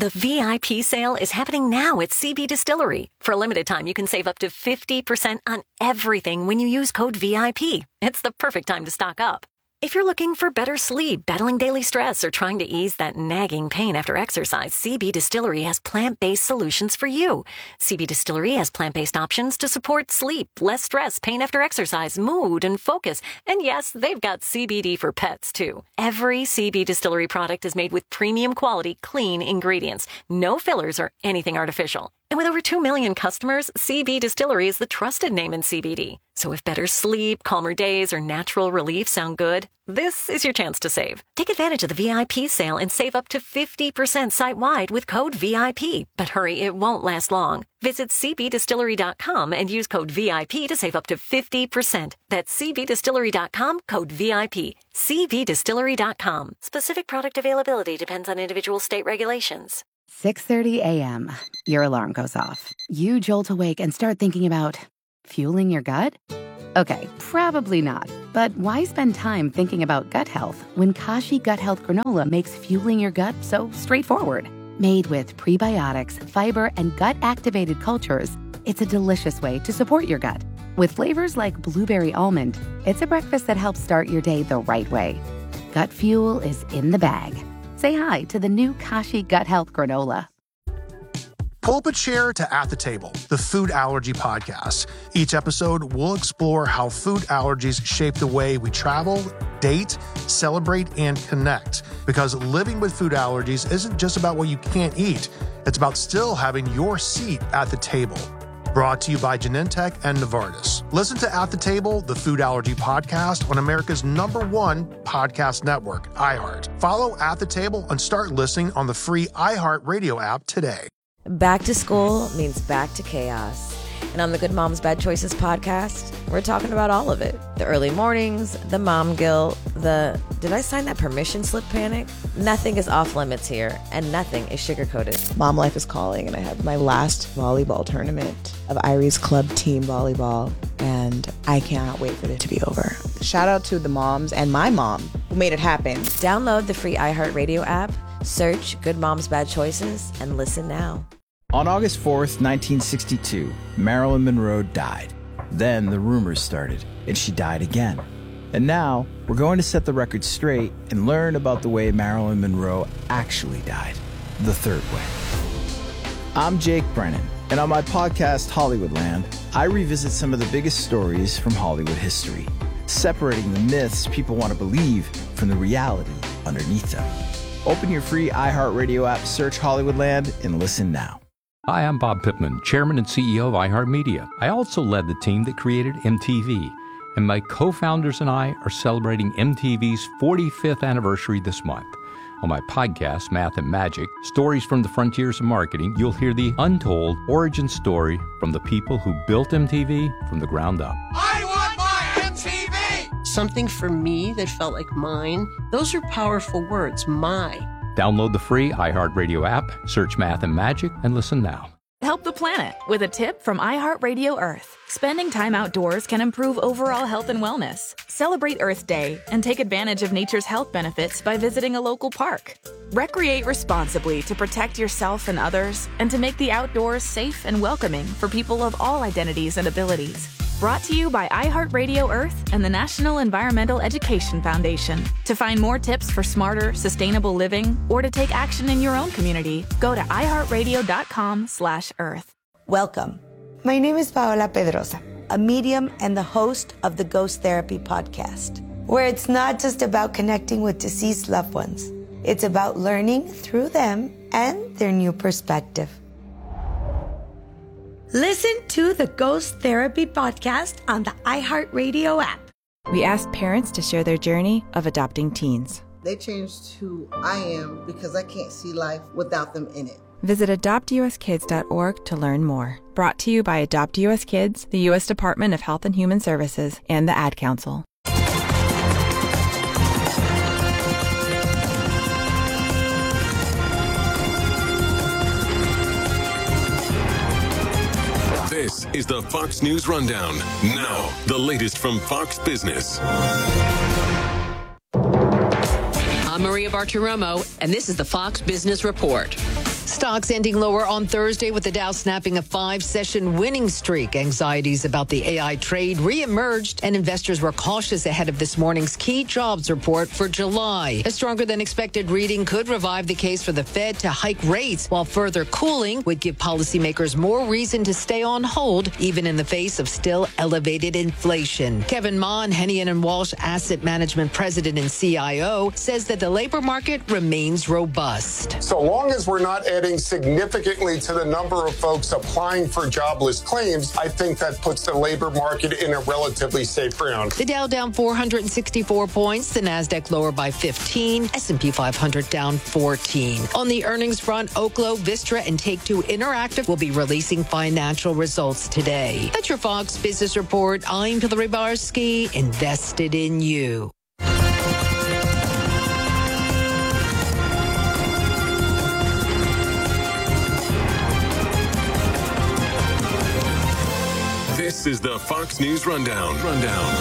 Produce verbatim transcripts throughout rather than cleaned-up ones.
The V I P sale is happening now at C B Distillery. For a limited time, you can save up to fifty percent on everything when you use code V I P. It's the perfect time to stock up. If you're looking for better sleep, battling daily stress, or trying to ease that nagging pain after exercise, C B Distillery has plant-based solutions for you. C B Distillery has plant-based options to support sleep, less stress, pain after exercise, mood, and focus. And yes, they've got C B D for pets, too. Every C B Distillery product is made with premium quality, clean ingredients. No fillers or anything artificial. And with over two million customers, C B Distillery is the trusted name in C B D. So if better sleep, calmer days, or natural relief sound good, this is your chance to save. Take advantage of the V I P sale and save up to fifty percent site-wide with code V I P. But hurry, it won't last long. Visit C B distillery dot com and use code V I P to save up to fifty percent. That's C B distillery dot com, code V I P. C B distillery dot com. Specific product availability depends on individual state regulations. six thirty a.m. Your alarm goes off. You jolt awake and start thinking about fueling your gut? Okay, probably not. But why spend time thinking about gut health when Kashi Gut Health Granola makes fueling your gut so straightforward? Made with prebiotics, fiber, and gut-activated cultures, it's a delicious way to support your gut. With flavors like blueberry almond, it's a breakfast that helps start your day the right way. Gut fuel is in the bag. Say hi to the new Kashi Gut Health Granola. Pull up a chair to At the Table, the food allergy podcast. Each episode, we'll explore how food allergies shape the way we travel, date, celebrate, and connect. Because living with food allergies isn't just about what you can't eat. It's about still having your seat at the table. Brought to you by Genentech and Novartis. Listen to At the Table, the food allergy podcast on America's number one podcast network, iHeart. Follow At the Table and start listening on the free iHeart Radio app today. Back to school means back to chaos. And on the Good Moms Bad Choices podcast, we're talking about all of it. The early mornings, the mom guilt, the did I sign that permission slip panic? Nothing is off limits here, and nothing is sugar-coated. Mom life is calling, and I have my last volleyball tournament of Irie's club team volleyball, and I cannot wait for it to be over. Shout out to the moms and my mom who made it happen. Download the free iHeartRadio app, search Good Moms Bad Choices, and listen now. On August fourth, nineteen sixty-two, Marilyn Monroe died. Then the rumors started, and she died again. And now, we're going to set the record straight and learn about the way Marilyn Monroe actually died, the third way. I'm Jake Brennan, and on my podcast, Hollywoodland, I revisit some of the biggest stories from Hollywood history, separating the myths people want to believe from the reality underneath them. Open your free iHeartRadio app, search Hollywoodland, and listen now. Hi, I'm Bob Pittman, Chairman and C E O of iHeartMedia. I also led the team that created M T V, and my co-founders and I are celebrating M T V's forty-fifth anniversary this month. On my podcast, Math and Magic, Stories from the Frontiers of Marketing, you'll hear the untold origin story from the people who built M T V from the ground up. I want my M T V! Something for me that felt like mine. Those are powerful words, my. Download the free iHeartRadio app, search Math and Magic, and listen now. Help the planet with a tip from iHeartRadio Earth. Spending time outdoors can improve overall health and wellness. Celebrate Earth Day and take advantage of nature's health benefits by visiting a local park. Recreate responsibly to protect yourself and others, and to make the outdoors safe and welcoming for people of all identities and abilities. Brought to you by iHeartRadio Earth and the National Environmental Education Foundation. To find more tips for smarter, sustainable living, or to take action in your own community, go to iHeartRadio.com slash Earth. Welcome. My name is Paola Pedrosa, a medium and the host of the Ghost Therapy podcast, where it's not just about connecting with deceased loved ones. It's about learning through them and their new perspective. Listen to the Ghost Therapy podcast on the iHeartRadio app. We asked parents to share their journey of adopting teens. They changed who I am because I can't see life without them in it. Visit adopt u s kids dot org to learn more. Brought to you by Adopt U S Kids, the U S Department of Health and Human Services, and the Ad Council. This is the Fox News Rundown. Now, the latest from Fox Business. I'm Maria Bartiromo, and this is the Fox Business Report. Stocks ending lower on Thursday with the Dow snapping a five-session winning streak. Anxieties about the A I trade reemerged, and investors were cautious ahead of this morning's key jobs report for July. A stronger than expected reading could revive the case for the Fed to hike rates, while further cooling would give policymakers more reason to stay on hold, even in the face of still elevated inflation. Kevin Mon, Hennian and Walsh Asset Management President and C I O, says that the labor market remains robust. So long as we're not adding significantly to the number of folks applying for jobless claims, I think that puts the labor market in a relatively safe ground. The Dow down four hundred sixty-four points, the Nasdaq lower by fifteen, S and P five hundred down fourteen. On the earnings front, Oklo, Vistra, and Take-Two Interactive will be releasing financial results today. That's your Fox Business Report. I'm Hillary Barsky, invested in you. This is the Fox News Rundown. Rundown.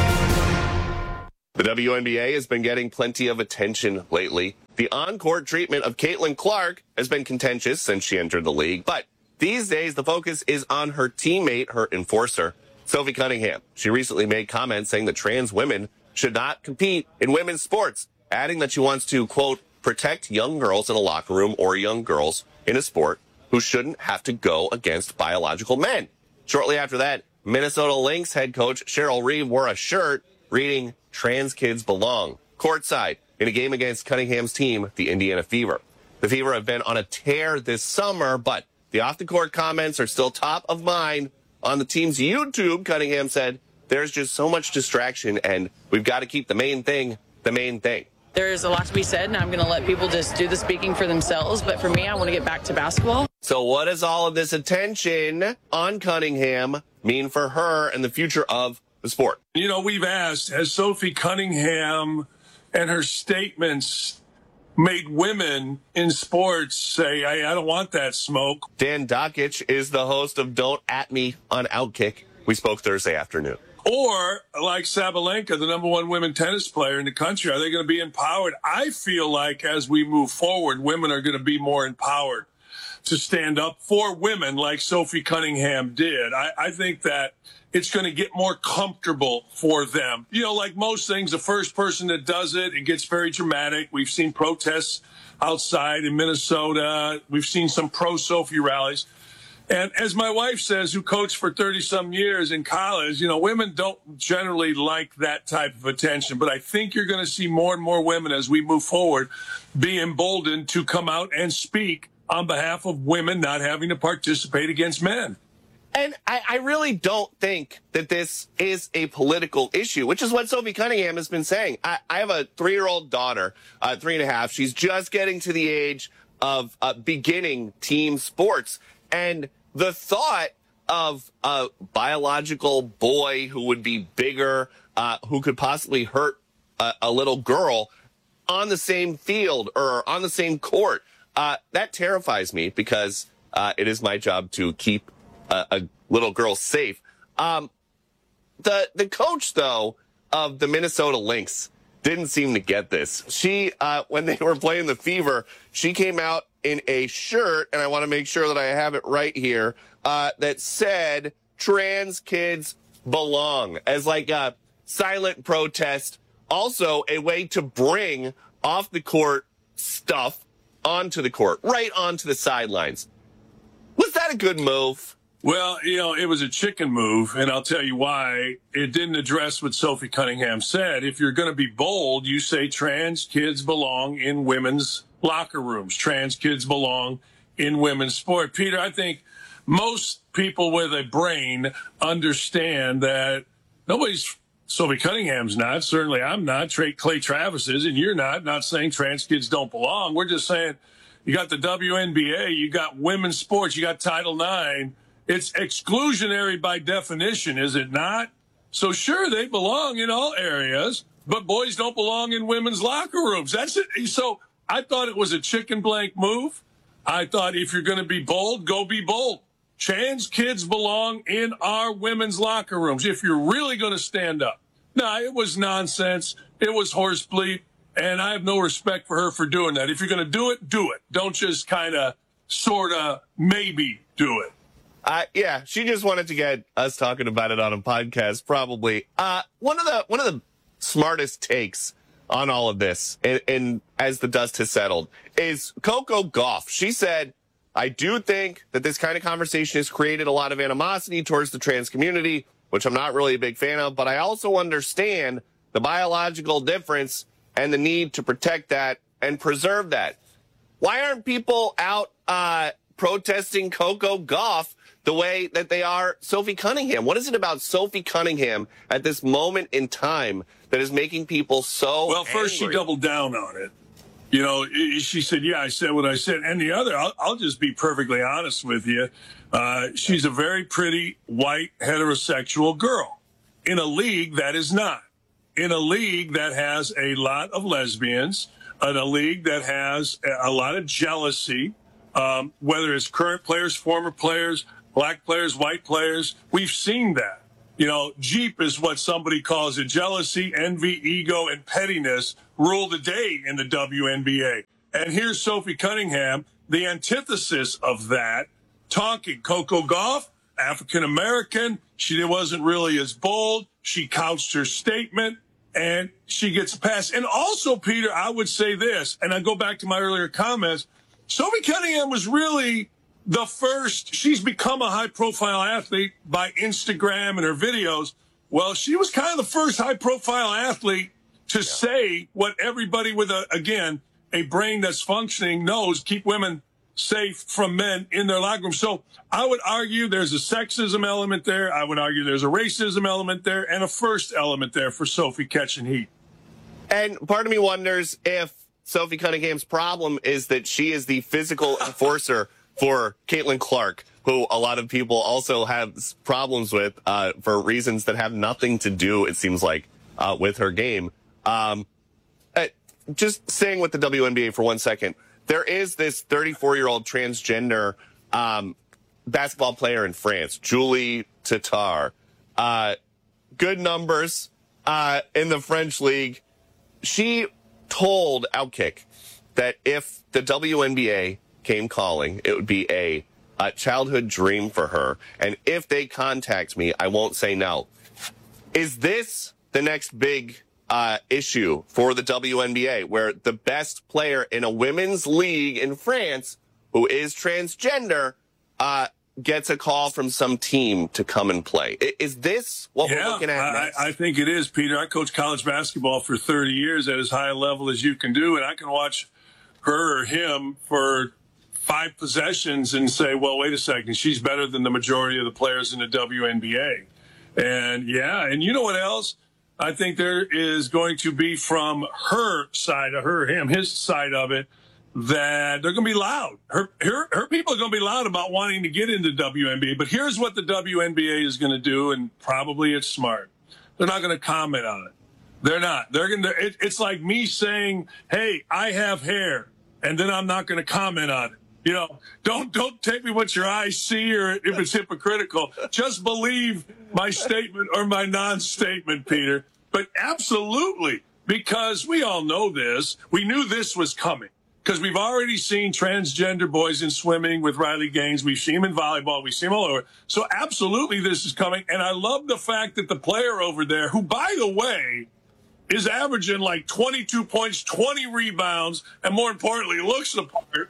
The W N B A has been getting plenty of attention lately. The on-court treatment of Caitlin Clark has been contentious since she entered the league, but these days the focus is on her teammate, her enforcer, Sophie Cunningham. She recently made comments saying that trans women should not compete in women's sports, adding that she wants to, quote, protect young girls in a locker room or young girls in a sport who shouldn't have to go against biological men. Shortly after that, Minnesota Lynx head coach Cheryl Reeve wore a shirt reading, "Trans kids belong," courtside in a game against Cunningham's team, the Indiana Fever. The Fever have been on a tear this summer, but the off-the-court comments are still top of mind on the team's YouTube. Cunningham said, "There's just so much distraction, and we've got to keep the main thing the main thing." There's a lot to be said, and I'm going to let people just do the speaking for themselves. But for me, I want to get back to basketball. So what does all of this attention on Cunningham mean for her and the future of the sport? You know, we've asked, has Sophie Cunningham and her statements made women in sports say, I, I don't want that smoke? Dan Dakich is the host of Don't At Me on Outkick. We spoke Thursday afternoon. Or, like Sabalenka, the number one women tennis player in the country, are they going to be empowered? I feel like as we move forward, women are going to be more empowered to stand up for women like Sophie Cunningham did. I, I think that it's going to get more comfortable for them. You know, like most things, the first person that does it, it gets very dramatic. We've seen protests outside in Minnesota. We've seen some pro-Sophie rallies. And as my wife says, who coached for thirty-some years in college, you know, women don't generally like that type of attention. But I think you're going to see more and more women as we move forward be emboldened to come out and speak on behalf of women not having to participate against men. And I, I really don't think that this is a political issue, which is what Sophie Cunningham has been saying. I, I have a three-year-old daughter, uh, three and a half. She's just getting to the age of uh, beginning team sports. And the thought of a biological boy who would be bigger, uh, who could possibly hurt a, a little girl on the same field or on the same court, uh, that terrifies me because uh, it is my job to keep a, a little girl safe. Um, the the coach, though, of the Minnesota Lynx didn't seem to get this. She, uh, when they were playing the Fever, she came out in a shirt, and I want to make sure that I have it right here, uh, that said, "Trans kids belong," as like a silent protest. Also a way to bring off the court stuff onto the court, right onto the sidelines. Was that a good move? Well, you know, it was a chicken move, and I'll tell you why. It didn't address what Sophie Cunningham said. If you're going to be bold, you say trans kids belong in women's locker rooms. Trans kids belong in women's sport. Peter, I think most people with a brain understand that nobody's, Sophie Cunningham's not, certainly I'm not, Trey, Clay Travis is, and you're not, not saying trans kids don't belong. We're just saying you got the W N B A, you got women's sports, you got Title nine. It's exclusionary by definition, is it not? So sure, they belong in all areas, but boys don't belong in women's locker rooms. That's it. So I thought it was a chicken blank move. I thought if you're going to be bold, go be bold. Trans kids belong in our women's locker rooms if you're really going to stand up. No, it was nonsense. It was horse bleep, and I have no respect for her for doing that. If you're going to do it, do it. Don't just kind of sort of, maybe do it. Uh, yeah, she just wanted to get us talking about it on a podcast, probably. Uh, one of the one of the smartest takes on all of this, and, and as the dust has settled, is Coco Gauff. She said, I do think that this kind of conversation has created a lot of animosity towards the trans community, which I'm not really a big fan of, but I also understand the biological difference and the need to protect that and preserve that. Why aren't people out uh, protesting Coco Gauff the way that they are Sophie Cunningham? What is it about Sophie Cunningham at this moment in time that is making people so Well, first angry? She doubled down on it. You know, she said, yeah, I said what I said. And the other, I'll, I'll just be perfectly honest with you. Uh, she's a very pretty, white, heterosexual girl in a league that is not. In a league that has a lot of lesbians, in a league that has a lot of jealousy, um, whether it's current players, former players, black players, white players. We've seen that. You know, Jeep is what somebody calls it. Jealousy, envy, ego, and pettiness rule the day in the W N B A. And here's Sophie Cunningham, the antithesis of that, talking. Coco Gauff, African-American. She wasn't really as bold. She couched her statement, and she gets a pass. And also, Peter, I would say this, and I go back to my earlier comments. Sophie Cunningham was really the first. She's become a high-profile athlete by Instagram and her videos. Well, she was kind of the first high-profile athlete to yeah. say what everybody with, a, again, a brain that's functioning knows: keep women safe from men in their locker room. So I would argue there's a sexism element there. I would argue there's a racism element there and a first element there for Sophie catching heat. And part of me wonders if Sophie Cunningham's problem is that she is the physical enforcer for Caitlin Clark, who a lot of people also have problems with uh, for reasons that have nothing to do, it seems like, uh, with her game. Um, uh, just staying with the W N B A for one second, there is this thirty-four-year-old transgender um, basketball player in France, Julie Tatar. Uh, good numbers uh, in the French league. She told Outkick that if the W N B A came calling, it would be a, a childhood dream for her. And if they contact me, I won't say no. Is this the next big uh, issue for the W N B A, where the best player in a women's league in France, who is transgender, uh, gets a call from some team to come and play? Is this what yeah, we're looking at next? I, I think it is, Peter. I coached college basketball for thirty years at as high a level as you can do, and I can watch her or him for five possessions and say, well, wait a second, she's better than the majority of the players in the W N B A. And, yeah, and you know what else? I think there is going to be from her side of her, him, his side of it, that they're going to be loud. Her, her, her people are going to be loud about wanting to get into W N B A. But here's what the W N B A is going to do, and probably it's smart. They're not going to comment on it. They're not. They're going to. It, it's like me saying, "Hey, I have hair," and then I'm not going to comment on it. You know, don't don't take me what your eyes see, or if it's hypocritical. Just believe my statement or my non-statement, Peter. But absolutely, because we all know this. We knew this was coming. Because we've already seen transgender boys in swimming with Riley Gaines. We've seen them in volleyball. We've seen them all over. So absolutely this is coming. And I love the fact that the player over there, who, by the way, is averaging like twenty-two points, twenty rebounds, and more importantly, looks the part.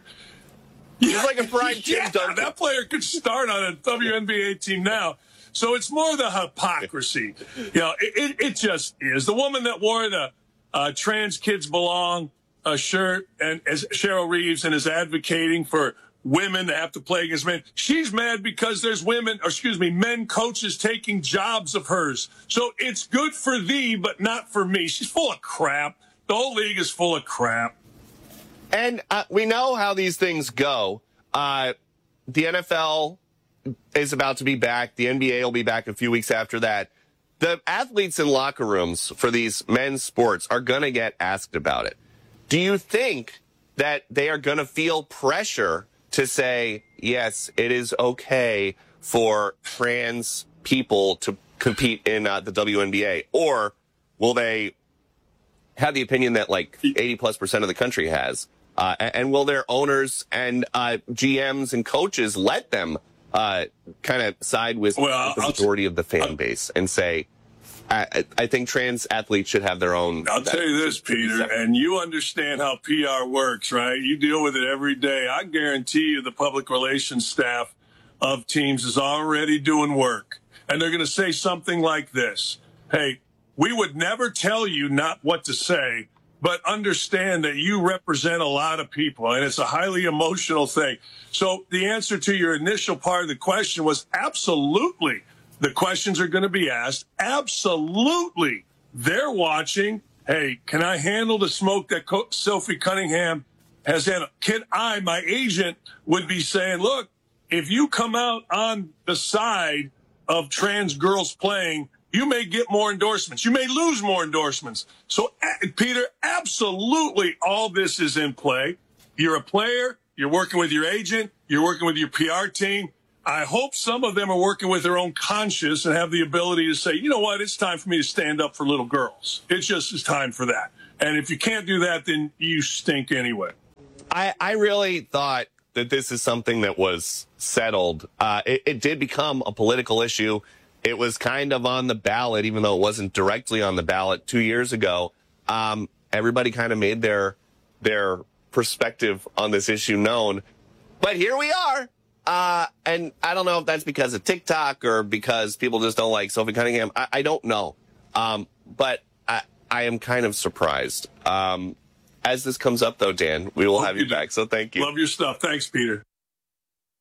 He's like a fried yeah, Tim Duncan. That player could start on a W N B A team now. So it's more the hypocrisy. You know, it, it, it just is. The woman that wore the uh, Trans Kids Belong a shirt, and as Cheryl Reeves, and is advocating for women to have to play against men. She's mad because there's women, or excuse me, men coaches taking jobs of hers. So it's good for thee, but not for me. She's full of crap. The whole league is full of crap. And uh, we know how these things go. Uh, the N F L is about to be back. The N B A will be back a few weeks after that. The athletes in locker rooms for these men's sports are going to get asked about it. Do you think that they are going to feel pressure to say, yes, it is okay for trans people to compete in uh, the W N B A? Or will they have the opinion that like eighty plus percent of the country has, uh, Uh, and will their owners and uh, G Ms and coaches let them uh, kind of side with, well, with the majority of the fan base and say, I, I think trans athletes should have their own. I'll tell you this, Peter, and you understand how P R works, right? You deal with it every day. I guarantee you the public relations staff of teams is already doing work. And they're going to say something like this. Hey, we would never tell you not what to say, but understand that you represent a lot of people, and it's a highly emotional thing. So the answer to your initial part of the question was absolutely. The questions are going to be asked. Absolutely. They're watching. Hey, can I handle the smoke that Co- Sophie Cunningham has had? Can I, my agent, would be saying, look, if you come out on the side of trans girls playing, you may get more endorsements. You may lose more endorsements. So, uh, Peter, absolutely all this is in play. You're a player. You're working with your agent. You're working with your P R team. I hope some of them are working with their own conscience and have the ability to say, you know what, it's time for me to stand up for little girls. It's just it's time for that. And if you can't do that, then you stink anyway. I, I really thought that this is something that was settled. Uh, it, it did become a political issue. It was kind of on the ballot, even though it wasn't directly on the ballot two years ago. Um, everybody kind of made their their perspective on this issue known. But here we are. Uh, and I don't know if that's because of TikTok or because people just don't like Sophie Cunningham. I, I don't know. Um, but I, I am kind of surprised. Um, as this comes up, though, Dan, we will Hope have you, you back. So thank you. Love your stuff. Thanks, Peter.